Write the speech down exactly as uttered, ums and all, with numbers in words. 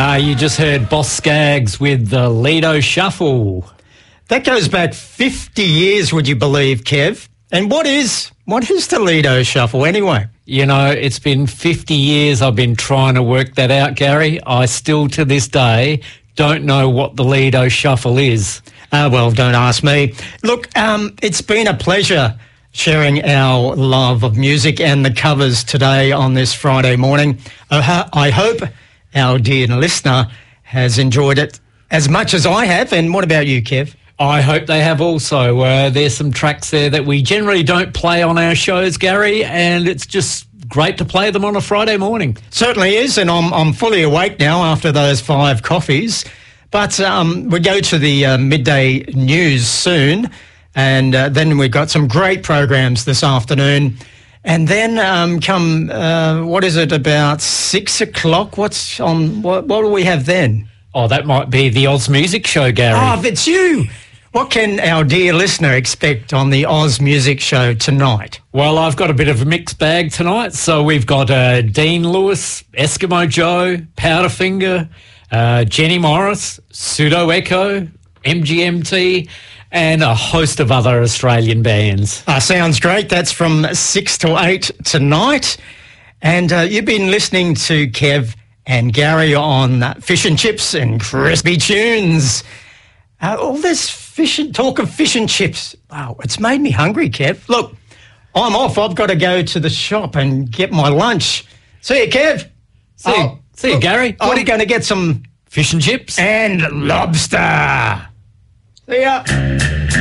Uh, you just heard Boss Skaggs with the Lido Shuffle. That goes back fifty years, would you believe, Kev? And what is what is the Lido Shuffle anyway? You know, it's been fifty years I've been trying to work that out, Gary. I still, to this day, don't know what the Lido Shuffle is. Ah, uh, well, don't ask me. Look, um, it's been a pleasure sharing our love of music and the covers today on this Friday morning. Uh, I hope our dear listener has enjoyed it as much as I have. And what about you, Kev? I hope they have also. Uh, there's some tracks there that we generally don't play on our shows, Gary, and it's just great to play them on a Friday morning. Certainly is, and I'm I'm fully awake now after those five coffees. But um, we go to the uh, midday news soon, and uh, then we've got some great programs this afternoon. And then um, come, uh, what is it, about six o'clock? What's on? What, what do we have then? Oh, that might be the Oz Music Show, Gary. Oh, if it's you. What can our dear listener expect on the Oz Music Show tonight? Well, I've got a bit of a mixed bag tonight. So we've got uh, Dean Lewis, Eskimo Joe, Powderfinger, uh, Jenny Morris, Pseudo Echo, M G M T, and a host of other Australian bands. Uh, sounds great. That's from six to eight tonight. And uh, you've been listening to Kev and Gary on uh, Fish and Chips and Crispy Tunes. Uh, all this fish and talk of fish and chips. Wow, it's made me hungry, Kev. Look, I'm off. I've got to go to the shop and get my lunch. See you, Kev. See, oh, you, see you, Gary. I'm what going to get some fish and chips and lobster. See ya.